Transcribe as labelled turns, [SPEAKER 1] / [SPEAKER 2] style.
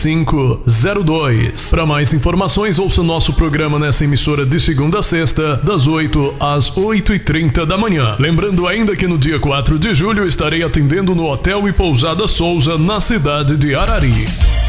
[SPEAKER 1] 3502. Para mais informações, ouça nosso programa nessa emissora de segunda a sexta, das 8 às 8h30 da manhã. Lembrando ainda que no dia 4 de julho estarei atendendo no Hotel e Pousada Souza, na cidade de Arari.